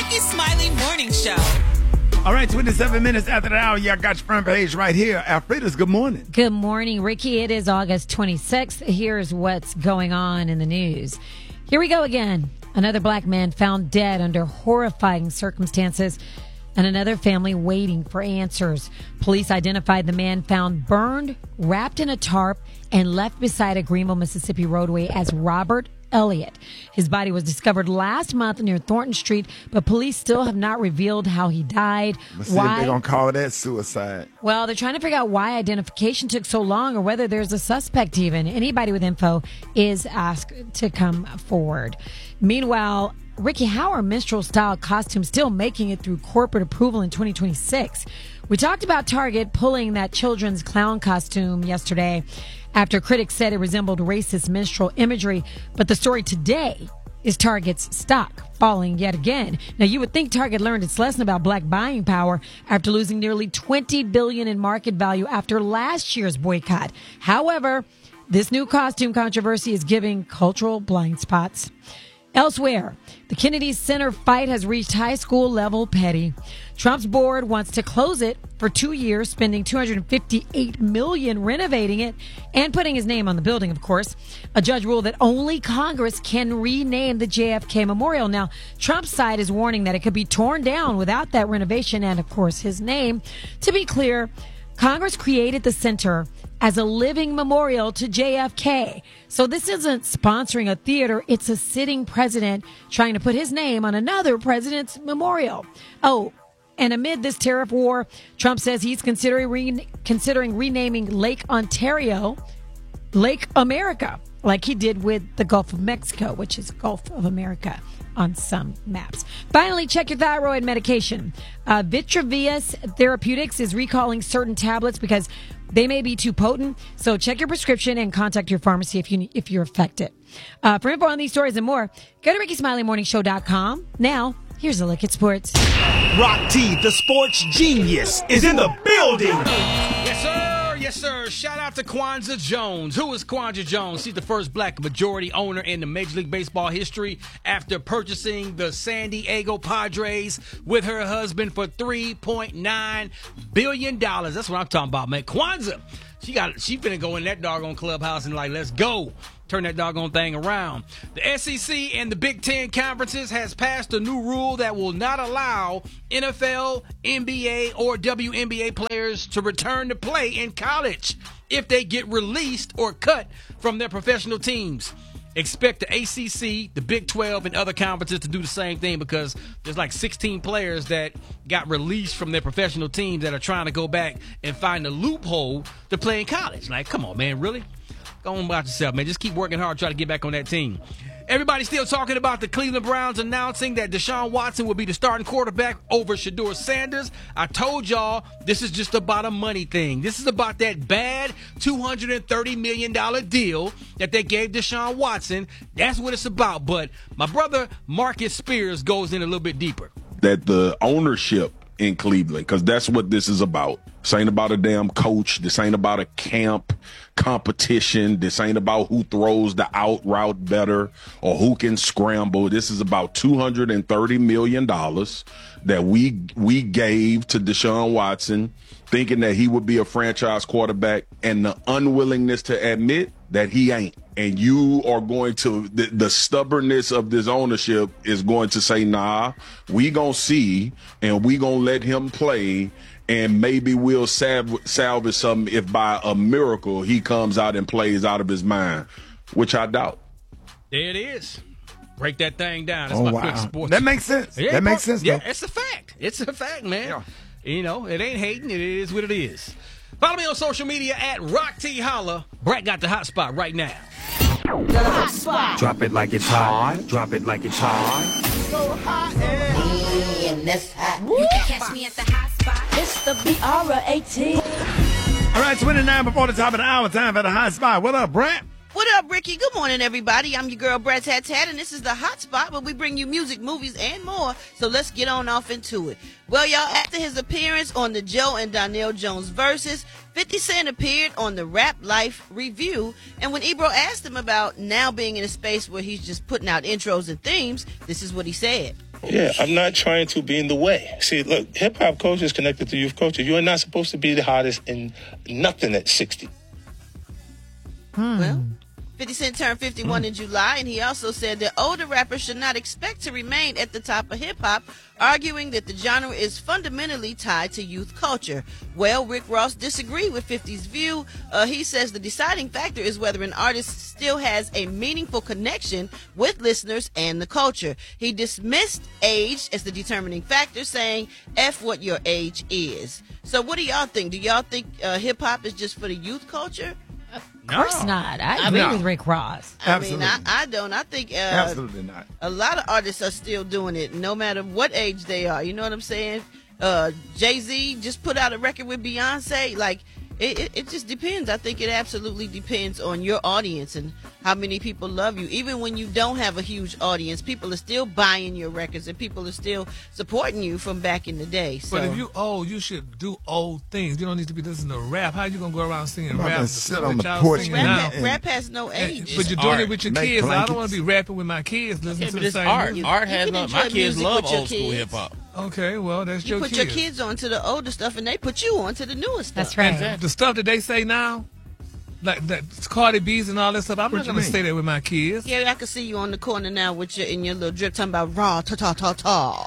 Ricky Smiley Morning Show. All right, 27 minutes after the hour, y'all got your front page right here. Alfreda's good morning. Good morning, Ricky. It is August 26th. Here's what's going on in the news. Here we go again. Another black man found dead under horrifying circumstances, and another family waiting for answers. Police identified the man found burned, wrapped in a tarp, and left beside a Greenville, Mississippi roadway as Robert Elliott. His body was discovered last month near Thornton Street, but police still have not revealed how he died. Let's see if they're going to call that suicide. Well, they're trying to figure out why identification took so long or whether there's a suspect even. Anybody with info is asked to come forward. Meanwhile, Ricky, how are minstrel-style costumes still making it through corporate approval in 2026? We talked about Target pulling that children's clown costume yesterday after critics said it resembled racist minstrel imagery. But the story today is Target's stock falling yet again. Now, you would think Target learned its lesson about black buying power after losing nearly $20 billion in market value after last year's boycott. However, this new costume controversy is giving cultural blind spots. Elsewhere, the Kennedy Center fight has reached high school level petty. Trump's board wants to close it for 2 years, spending $258 million renovating it and putting his name on the building, of course. A judge ruled that only Congress can rename the JFK Memorial. Now, Trump's side is warning that it could be torn down without that renovation and, of course, his name. To be clear, Congress created the center as a living memorial to JFK. So this isn't sponsoring a theater. It's a sitting president trying to put his name on another president's memorial. Oh, and amid this tariff war, Trump says he's considering renaming Lake Ontario Lake America, like he did with the Gulf of Mexico, which is Gulf of America on some maps. Finally, check your thyroid medication. Vitrevius Therapeutics is recalling certain tablets because they may be too potent. So check your prescription and contact your pharmacy if you're affected. For info on these stories and more, go to RickySmileyMorningShow.com. Now, here's a look at sports. Rock T, the sports genius, is in the building. Yes, sir. Yes, sir. Shout out to Kwanzaa Jones. Who is Kwanzaa Jones? She's the first black majority owner in the Major League Baseball history after purchasing the San Diego Padres with her husband for $3.9 billion. That's what I'm talking about, man. Kwanzaa. She finna go in that doggone clubhouse and let's go. Turn that doggone thing around. The SEC and the Big Ten conferences has passed a new rule that will not allow NFL, NBA, or WNBA players to return to play in college if they get released or cut from their professional teams. Expect the ACC, the Big 12, and other conferences to do the same thing because there's 16 players that got released from their professional teams that are trying to go back and find a loophole to play in college. Come on, man, really? Go on about yourself, man. Just keep working hard, try to get back on that team. Everybody's still talking about the Cleveland Browns announcing that Deshaun Watson will be the starting quarterback over Shedeur Sanders. I told y'all this is just about a money thing. This is about that bad $230 million deal that they gave Deshaun Watson. That's what it's about. But my brother Marcus Spears goes in a little bit deeper. That the ownership in Cleveland, because that's what this is about. This ain't about a damn coach. This ain't about a camp competition. This ain't about who throws the out route better or who can scramble. This is about $230 million that we gave to Deshaun Watson, thinking that he would be a franchise quarterback, and the unwillingness to admit that he ain't. And you are going to, the stubbornness of this ownership is going to say, nah, we gonna see, and we gonna let him play, and maybe we'll salvage something if by a miracle he comes out and plays out of his mind, which I doubt. There it is. Break that thing down. That's wow. Quick Sports. That makes sense. Yeah, that makes sense, though. Yeah, it's a fact. It's a fact, man. Yeah. You know, it ain't hating. It is what it is. Follow me on social media at Rock T Holla. Brett got the hot spot right now. The hot spot. Drop it like it's hot. Drop it like it's hot. So hot and that's hot. You can catch me at the hot spot. It's the BR18. All right, 29 before the top of the hour. Time for the hot spot. What up, Brett? What up, Ricky? Good morning, everybody. I'm your girl, Brad Tat Tat, and this is the Hot Spot, where we bring you music, movies, and more. So let's get on off into it. Well, y'all, after his appearance on the Joe and Donnell Jones Versus, 50 Cent appeared on the Rap Life Review, and when Ebro asked him about now being in a space where he's just putting out intros and themes, this is what he said. Yeah, I'm not trying to be in the way. See, look, hip-hop culture is connected to youth culture. You are not supposed to be the hottest in nothing at 60. Well, 50 Cent turned 51 in July, and he also said that older rappers should not expect to remain at the top of hip-hop, arguing that the genre is fundamentally tied to youth culture. Well, Rick Ross disagreed with 50's view. He says the deciding factor is whether an artist still has a meaningful connection with listeners and the culture. He dismissed age as the determining factor, saying, F what your age is. So what do y'all think? Do y'all think hip-hop is just for the youth culture? Of course not. I agree with Rick Ross. Absolutely. I mean, I don't. I think Absolutely not. a lot of artists are still doing it, no matter what age they are. You know what I'm saying? Jay-Z just put out a record with Beyonce. Like, it just depends. I think it absolutely depends on your audience and how many people love you. Even when you don't have a huge audience, people are still buying your records and people are still supporting you from back in the day. So. But if you old, you should do old things. You don't need to be listening to rap. How you gonna go around singing rap? Sit on the porch. Rap has no age. But you're doing it with your kids. I don't want to be rapping with my kids. Listening to the same art. music. Art has no. My kids love old school hip hop. Okay, well, that's your kids. You put your kids on to the older stuff, and they put you on to the newer stuff. That's right. And the stuff that they say now, like that Cardi B's and all that stuff, I'm not going to say that with my kids. Yeah, I can see you on the corner now with in your little drip talking about raw, ta-ta-ta-ta.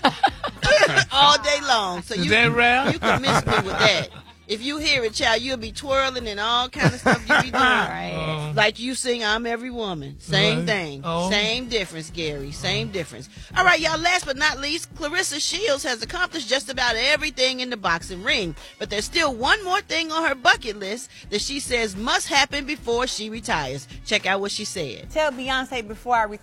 All day long. So Is that rap? You can miss me with that. If you hear it, child, you'll be twirling and all kind of stuff you be doing. Right. Like you sing I'm Every Woman. Same thing. Same difference, Gary. Same difference. All right, y'all, last but not least, Clarissa Shields has accomplished just about everything in the boxing ring. But there's still one more thing on her bucket list that she says must happen before she retires. Check out what she said. Tell Beyonce before I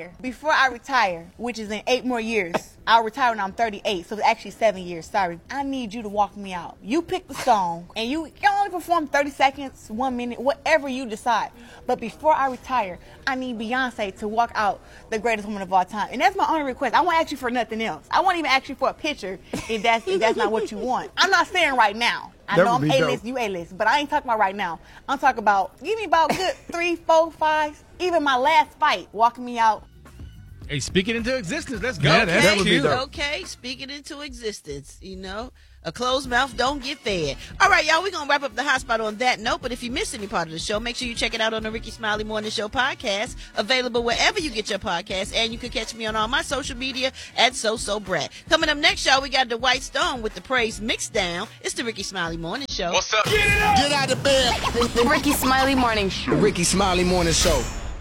retire, which is in 8 more years. I'll retire when I'm 38, so it's actually 7 years. Sorry. I need you to walk me out. You pick the song, and you can only perform 30 seconds, 1 minute, whatever you decide. But before I retire, I need Beyonce to walk out the greatest woman of all time. And that's my only request. I won't ask you for nothing else. I won't even ask you for a picture if that's not what you want. I'm not saying right now. I know I'm A-list, you A-list, but I ain't talking about right now. I'm talking about, give me about good 3, 4, 5, even my last fight, walking me out. Hey, speak it into existence. Let's go. Yeah, that would be dope. Okay, speak it into existence. You know, a closed mouth don't get fed. All right, y'all, we're going to wrap up the hot spot on that note. But if you missed any part of the show, make sure you check it out on the Ricky Smiley Morning Show podcast, available wherever you get your podcasts. And you can catch me on all my social media at SoSoBrat. Coming up next, y'all, we got the White Stone with the Praise Mixed Down. It's the Ricky Smiley Morning Show. What's up? Get it up! Get out of bed! The Ricky Smiley Morning Show. The Ricky Smiley Morning Show.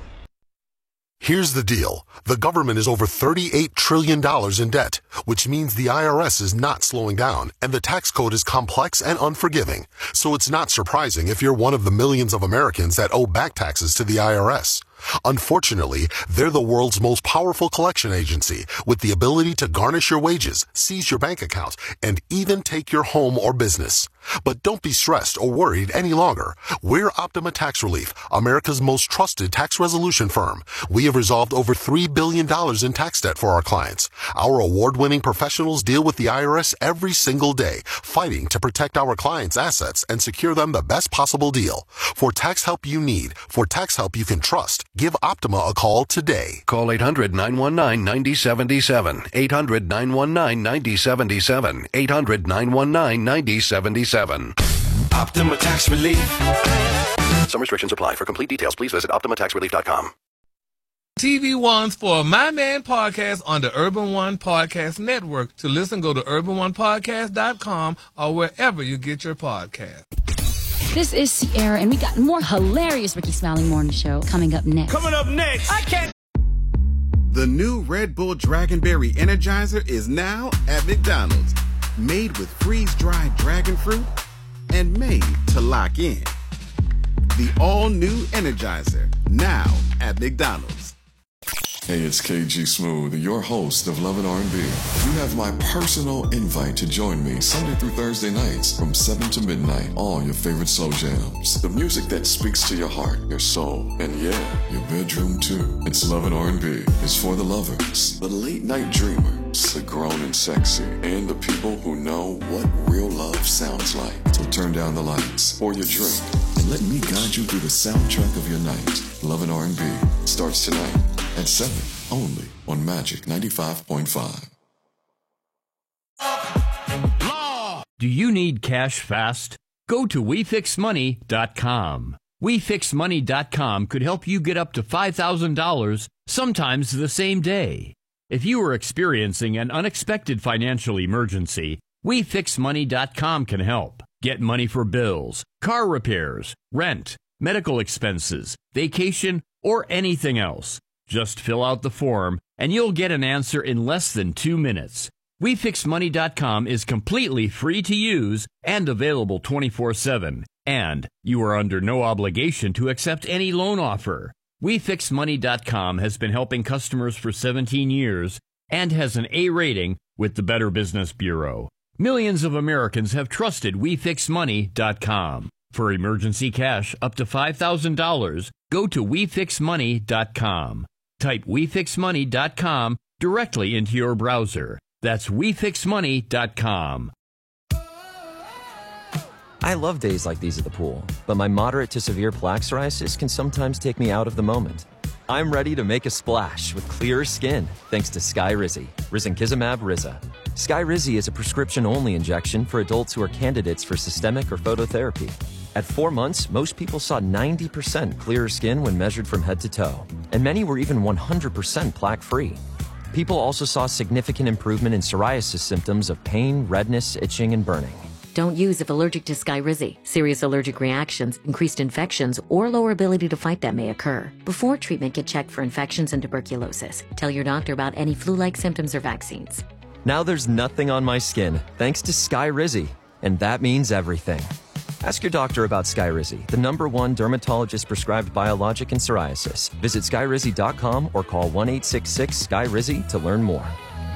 Here's the deal. The government is over $38 trillion in debt, which means the IRS is not slowing down, and the tax code is complex and unforgiving. So it's not surprising if you're one of the millions of Americans that owe back taxes to the IRS. Unfortunately, they're the world's most powerful collection agency, with the ability to garnish your wages, seize your bank account, and even take your home or business. But don't be stressed or worried any longer. We're Optima Tax Relief, America's most trusted tax resolution firm. We have resolved over $3 billion in tax debt for our clients. Our award-winning professionals deal with the IRS every single day, fighting to protect our clients' assets and secure them the best possible deal. For tax help you need, for tax help you can trust, give Optima a call today. Call 800-919-9077. 800-919-9077. 800-919-9077. Optima Tax Relief. Some restrictions apply. For complete details, please visit OptimaTaxRelief.com. TV Ones for My Man Podcast on the Urban One Podcast Network. To listen, go to urban1podcast.com or wherever you get your podcast. This is Sierra, and we got more hilarious Ricky Smiley Morning Show coming up next. Coming up next. I can't. The new Red Bull Dragonberry Energizer is now at McDonald's. Made with freeze-dried dragon fruit and made to lock in. The all-new Energizer, now at McDonald's. Hey, it's KG Smooth, your host of Love and R&B. You have my personal invite to join me Sunday through Thursday nights from 7 to midnight on your favorite slow jams. The music that speaks to your heart, your soul, and yeah, your bedroom too. It's Love and R&B. It's for the lovers, the late night dreamers, the grown and sexy, and the people who know what real love sounds like. So turn down the lights, pour your drink, and let me guide you through the soundtrack of your night. Love and R&B starts tonight at 7, only on Magic 95.5. Do you need cash fast? Go to WeFixMoney.com. WeFixMoney.com could help you get up to $5,000, sometimes the same day. If you are experiencing an unexpected financial emergency, WeFixMoney.com can help. Get money for bills, car repairs, rent, medical expenses, vacation, or anything else. Just fill out the form, and you'll get an answer in less than 2 minutes. WeFixMoney.com is completely free to use and available 24/7. And you are under no obligation to accept any loan offer. WeFixMoney.com has been helping customers for 17 years and has an A rating with the Better Business Bureau. Millions of Americans have trusted WeFixMoney.com. For emergency cash up to $5,000, go to WeFixMoney.com. Type WeFixMoney.com directly into your browser. That's WeFixMoney.com. I love days like these at the pool, but my moderate to severe plaque psoriasis can sometimes take me out of the moment. I'm ready to make a splash with clearer skin thanks to Skyrizi, risankizumab Riza. Skyrizi is a prescription-only injection for adults who are candidates for systemic or phototherapy. At 4 months, most people saw 90% clearer skin when measured from head to toe, and many were even 100% plaque-free. People also saw significant improvement in psoriasis symptoms of pain, redness, itching, and burning. Don't use if allergic to Skyrizi. Serious allergic reactions, increased infections, or lower ability to fight them may occur. Before treatment, get checked for infections and tuberculosis. Tell your doctor about any flu-like symptoms or vaccines. Now there's nothing on my skin thanks to Skyrizi, and that means everything. Ask your doctor about Skyrizi, the #1 dermatologist-prescribed biologic in psoriasis. Visit Skyrizi.com or call 1-866-SKYRIZI to learn more.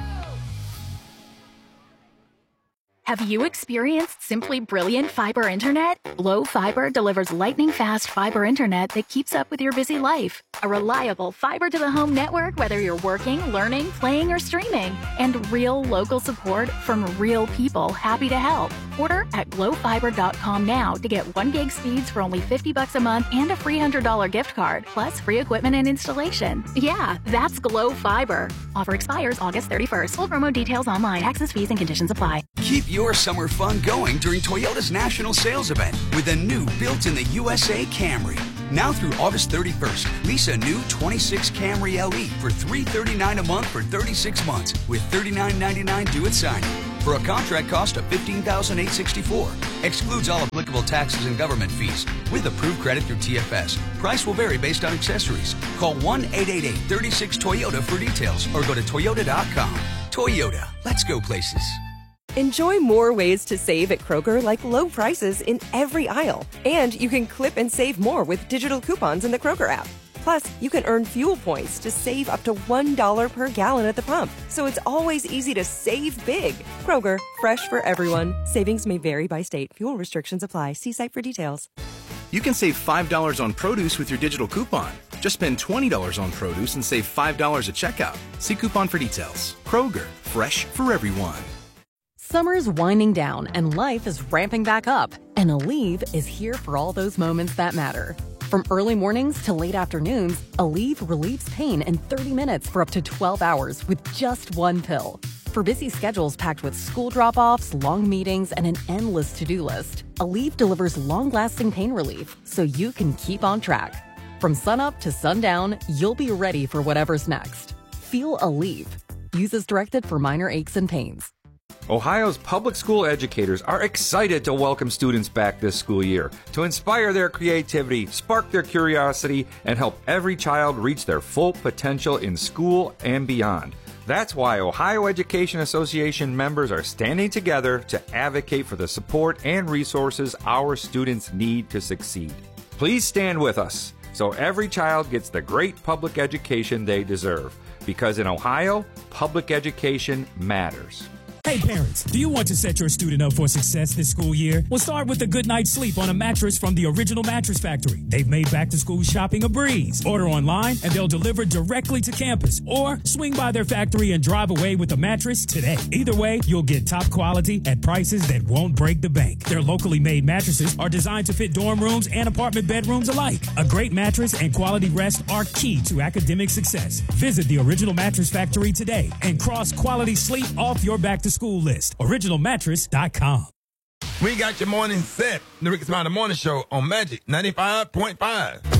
Have you experienced simply brilliant fiber internet? Glow Fiber delivers lightning-fast fiber internet that keeps up with your busy life. A reliable fiber-to-the-home network, whether you're working, learning, playing, or streaming. And real local support from real people happy to help. Order at glowfiber.com now to get 1 gig speeds for only $50 a month and a free $100 gift card, plus free equipment and installation. Yeah, that's Glow Fiber. Offer expires August 31st. Full promo details online. Access fees and conditions apply. Keep your summer fun going during Toyota's national sales event with a new built-in-the-USA Camry. Now through August 31st, lease a new 26 Camry LE for $339 a month for 36 months with $39.99 due at signing. For a contract cost of $15,864. Excludes all applicable taxes and government fees. With approved credit through TFS. Price will vary based on accessories. Call 1-888-36-TOYOTA for details or go to Toyota.com. Toyota. Let's go places. Enjoy more ways to save at Kroger, like low prices in every aisle. And you can clip and save more with digital coupons in the Kroger app. Plus, you can earn fuel points to save up to $1 per gallon at the pump. So it's always easy to save big. Kroger, fresh for everyone. Savings may vary by state. Fuel restrictions apply. See site for details. You can save $5 on produce with your digital coupon. Just spend $20 on produce and save $5 at checkout. See coupon for details. Kroger, fresh for everyone. Summer's winding down and life is ramping back up. And Aleve is here for all those moments that matter. From early mornings to late afternoons, Aleve relieves pain in 30 minutes for up to 12 hours with just one pill. For busy schedules packed with school drop-offs, long meetings, and an endless to-do list, Aleve delivers long-lasting pain relief so you can keep on track. From sunup to sundown, you'll be ready for whatever's next. Feel Aleve. Use as directed for minor aches and pains. Ohio's public school educators are excited to welcome students back this school year to inspire their creativity, spark their curiosity, and help every child reach their full potential in school and beyond. That's why Ohio Education Association members are standing together to advocate for the support and resources our students need to succeed. Please stand with us so every child gets the great public education they deserve. Because in Ohio, public education matters. Hey parents, do you want to set your student up for success this school year? Well, start with a good night's sleep on a mattress from the Original Mattress Factory. They've made back-to-school shopping a breeze. Order online and they'll deliver directly to campus. Or swing by their factory and drive away with a mattress today. Either way, you'll get top quality at prices that won't break the bank. Their locally made mattresses are designed to fit dorm rooms and apartment bedrooms alike. A great mattress and quality rest are key to academic success. Visit the Original Mattress Factory today and cross quality sleep off your back-to-school list. OriginalMattress.com. We got your morning set. The Ricky Smiley Morning Show on Magic 95.5.